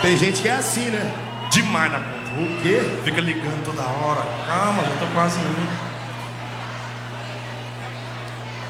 Tem gente que é assim, né? Demais na conta. O quê? Fica ligando toda hora. Calma, eu tô quase indo.